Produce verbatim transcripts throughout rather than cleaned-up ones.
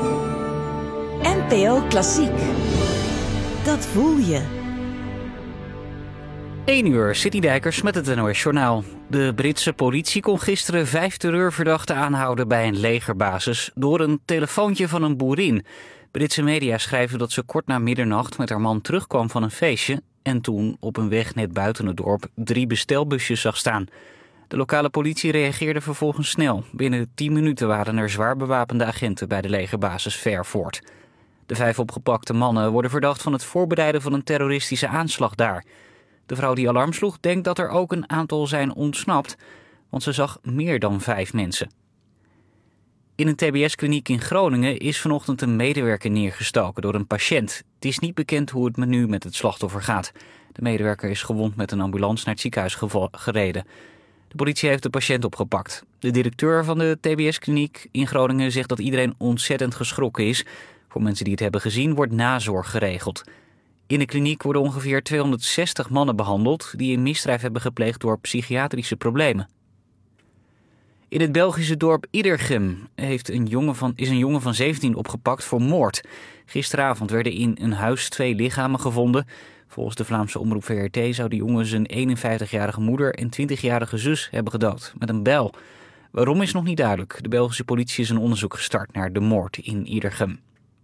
N P O Klassiek. Dat voel je. één uur, City Dijkers met het N O S Journaal. De Britse politie kon gisteren vijf terreurverdachten aanhouden bij een legerbasis door een telefoontje van een boerin. Britse media schrijven dat ze kort na middernacht met haar man terugkwam van een feestje en toen op een weg net buiten het dorp drie bestelbusjes zag staan. De lokale politie reageerde vervolgens snel. Binnen tien minuten waren er zwaar bewapende agenten bij de legerbasis Fairford. De vijf opgepakte mannen worden verdacht van het voorbereiden van een terroristische aanslag daar. De vrouw die alarm sloeg denkt dat er ook een aantal zijn ontsnapt, want ze zag meer dan vijf mensen. In een T B S-kliniek in Groningen is vanochtend een medewerker neergestoken door een patiënt. Het is niet bekend hoe het nu met het slachtoffer gaat. De medewerker is gewond met een ambulance naar het ziekenhuis gevo- gereden. De politie heeft de patiënt opgepakt. De directeur van de T B S-kliniek in Groningen zegt dat iedereen ontzettend geschrokken is. Voor mensen die het hebben gezien wordt nazorg geregeld. In de kliniek worden ongeveer tweehonderdzestig mannen behandeld die een misdrijf hebben gepleegd door psychiatrische problemen. In het Belgische dorp Iedergem heeft een jongen van, is een jongen van zeventien opgepakt voor moord. Gisteravond werden in een huis twee lichamen gevonden. Volgens de Vlaamse omroep V R T zou de jongen zijn eenenvijftigjarige moeder en twintigjarige zus hebben gedood met een bijl. Waarom is nog niet duidelijk. De Belgische politie is een onderzoek gestart naar de moord in Iedergem.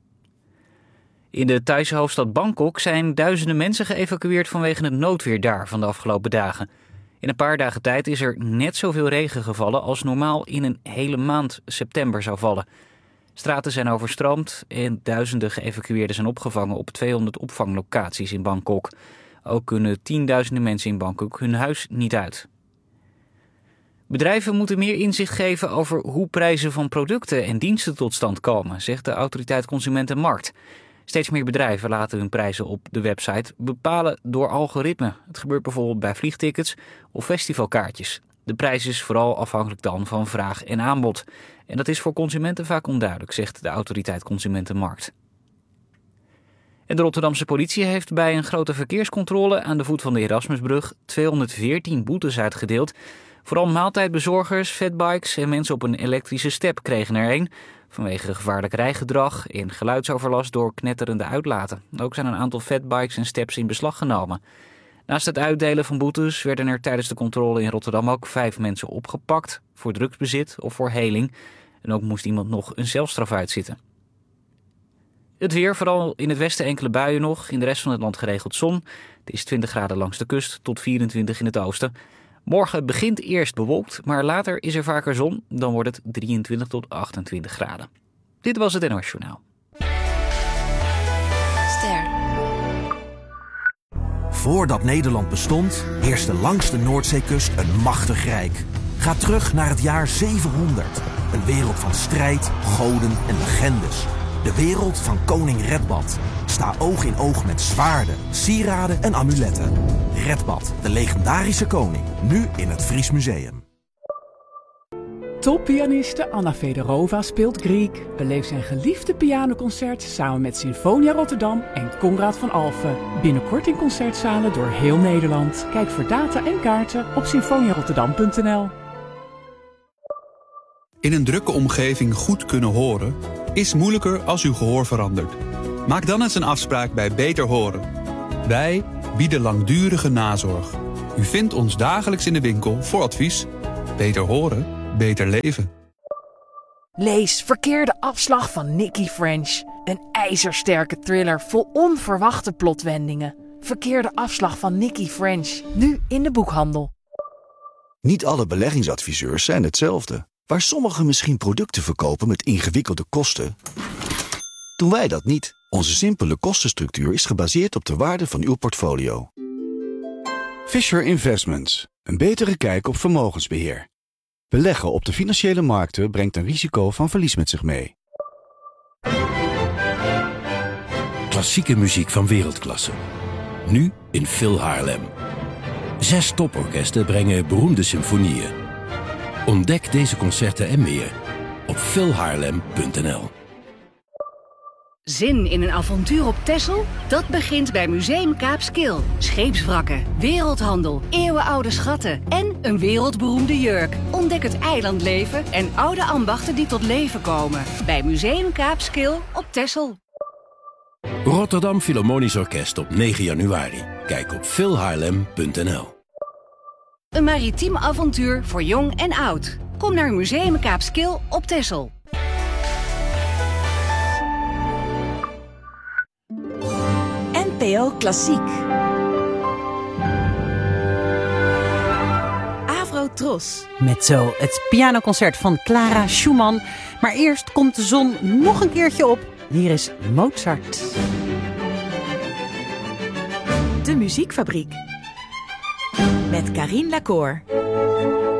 In de Thaise hoofdstad Bangkok zijn duizenden mensen geëvacueerd vanwege het noodweer daar van de afgelopen dagen. In een paar dagen tijd is er net zoveel regen gevallen als normaal in een hele maand september zou vallen. Straten zijn overstroomd en duizenden geëvacueerden zijn opgevangen op tweehonderd opvanglocaties in Bangkok. Ook kunnen tienduizenden mensen in Bangkok hun huis niet uit. Bedrijven moeten meer inzicht geven over hoe prijzen van producten en diensten tot stand komen, zegt de Autoriteit Consument en Markt. Steeds meer bedrijven laten hun prijzen op de website bepalen door algoritmen. Het gebeurt bijvoorbeeld bij vliegtickets of festivalkaartjes. De prijs is vooral afhankelijk dan van vraag en aanbod. En dat is voor consumenten vaak onduidelijk, zegt de Autoriteit Consument en Markt. En de Rotterdamse politie heeft bij een grote verkeerscontrole aan de voet van de Erasmusbrug tweehonderdveertien boetes uitgedeeld. Vooral maaltijdbezorgers, fatbikes en mensen op een elektrische step kregen er een. Vanwege gevaarlijk rijgedrag en geluidsoverlast door knetterende uitlaten. Ook zijn een aantal fatbikes en steps in beslag genomen. Naast het uitdelen van boetes werden er tijdens de controle in Rotterdam ook vijf mensen opgepakt voor drugsbezit of voor heling. En ook moest iemand nog een celstraf uitzitten. Het weer, vooral in het westen enkele buien nog. In de rest van het land geregeld zon. Het is twintig graden langs de kust tot vierentwintig in het oosten. Morgen begint eerst bewolkt, maar later is er vaker zon. Dan wordt het drieëntwintig tot achtentwintig graden. Dit was het N O S Journaal. Ster. Voordat Nederland bestond, heerste langs de Noordzeekust een machtig rijk. Ga terug naar het jaar zevenhonderd. Een wereld van strijd, goden en legendes. De wereld van koning Redbad. Sta oog in oog met zwaarden, sieraden en amuletten. Redbad, de legendarische koning. Nu in het Fries Museum. Toppianiste Anna Fedorova speelt Grieg. Beleef zijn geliefde pianoconcert samen met Sinfonia Rotterdam en Conrad van Alphen. Binnenkort in concertzalen door heel Nederland. Kijk voor data en kaarten op symfoniarotterdam punt n l. In een drukke omgeving goed kunnen horen is moeilijker als uw gehoor verandert. Maak dan eens een afspraak bij Beter Horen. Wij bieden langdurige nazorg. U vindt ons dagelijks in de winkel voor advies. Beter horen, beter leven. Lees Verkeerde afslag van Nicky French. Een ijzersterke thriller vol onverwachte plotwendingen. Verkeerde afslag van Nicky French. Nu in de boekhandel. Niet alle beleggingsadviseurs zijn hetzelfde. Waar sommigen misschien producten verkopen met ingewikkelde kosten, doen wij dat niet. Onze simpele kostenstructuur is gebaseerd op de waarde van uw portfolio. Fisher Investments. Een betere kijk op vermogensbeheer. Beleggen op de financiële markten brengt een risico van verlies met zich mee. Klassieke muziek van wereldklasse. Nu in Phil Haarlem. Zes toporkesten brengen beroemde symfonieën. Ontdek deze concerten en meer op phil haarlem punt n l. Zin in een avontuur op Texel? Dat begint bij Museum Kaapskil. Scheepswrakken, wereldhandel, eeuwenoude schatten en een wereldberoemde jurk. Ontdek het eilandleven en oude ambachten die tot leven komen. Bij Museum Kaapskil op Texel. Rotterdam Philharmonisch Orkest op negen januari. Kijk op phil haarlem punt n l. Een maritiem avontuur voor jong en oud. Kom naar Museum Kaapskil op Texel. N P O Klassiek. Avro Tros. Met zo het pianoconcert van Clara Schumann. Maar eerst komt de zon nog een keertje op. Hier is Mozart. De Muziekfabriek. Met Carien Lacour.